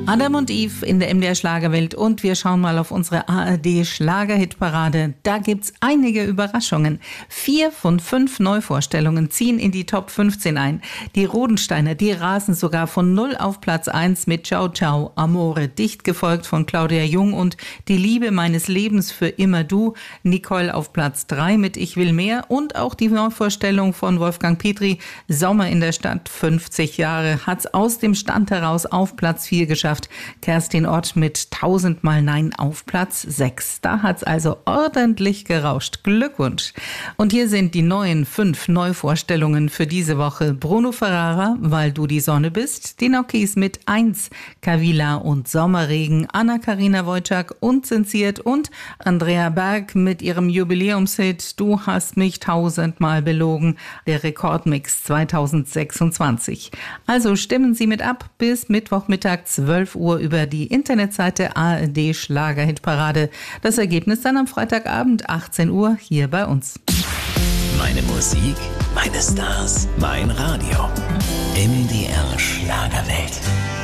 Adam und Eve in der MDR Schlagerwelt und wir schauen mal auf unsere ARD Schlagerhitparade. Da gibt's einige Überraschungen. 4 von 5 Neuvorstellungen ziehen in die Top 15 ein. Die Rodensteiner, die rasen sogar von 0 auf Platz 1 mit Ciao Ciao Amore, dicht gefolgt von Claudia Jung und Die Liebe meines Lebens für immer du. Nicole auf Platz 3 mit Ich will mehr und auch die Neuvorstellung von Wolfgang Petri, Sommer in der Stadt, 50 Jahre, hat's aus dem Stand heraus auf Platz 4 geschafft. Kerstin Ott mit 1000 Mal Nein auf Platz 6. Da hat's also ordentlich gerauscht. Glückwunsch. Und hier sind die neuen 5 Neuvorstellungen für diese Woche. Bruno Ferrara, Weil du die Sonne bist. Die Nokis mit 1. Kavila und Sommerregen. Anna-Karina Wojcik, Unzensiert und Andrea Berg mit ihrem Jubiläumshit Du hast mich 1000 Mal belogen. Der Rekordmix 2026. Also stimmen Sie mit ab bis Mittwochmittag 12 Uhr über die Internetseite ARD Schlagerhitparade. Das Ergebnis dann am Freitagabend 18 Uhr hier bei uns. Meine Musik, meine Stars, mein Radio. MDR Schlagerwelt.